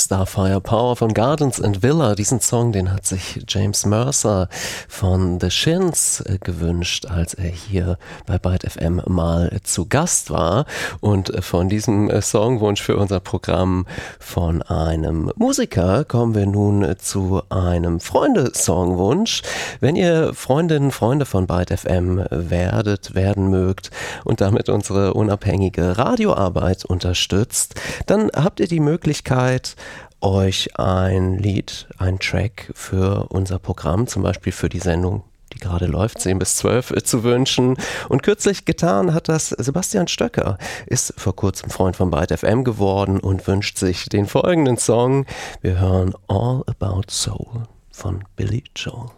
Starfire Power von Gardens and Villa. Diesen Song, den hat sich James Mercer von The Shins gewünscht, als er hier bei Byte FM mal zu Gast war. Und von diesem Songwunsch für unser Programm von einem Musiker kommen wir nun zu einem Freunde-Songwunsch. Wenn ihr Freundinnen, Freunde von Byte FM werden mögt und damit unsere unabhängige Radioarbeit unterstützt, dann habt ihr die Möglichkeit, euch ein Lied, ein Track für unser Programm, zum Beispiel für die Sendung, die gerade läuft, 10 bis 12, zu wünschen. Und kürzlich getan hat das Sebastian Stöcker, ist vor kurzem Freund von Byte FM geworden und wünscht sich den folgenden Song. Wir hören All About Soul von Billy Joel.